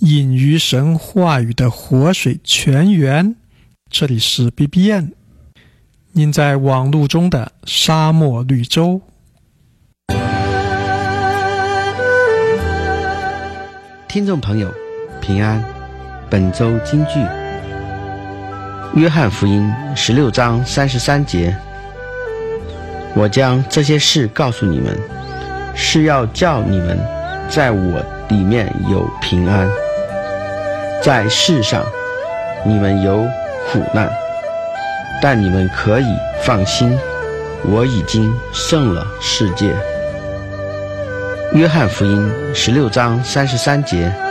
隐于神话语的活水泉源。这里是 BBN， 您在网路中的沙漠绿洲。 听众朋友平安，本周金句约翰福音16章33节，我将这些事告诉你们，是要叫你们在我里面有平安。在世上你们有苦难，但你们可以放心，我已经胜了世界。约翰福音16章33节。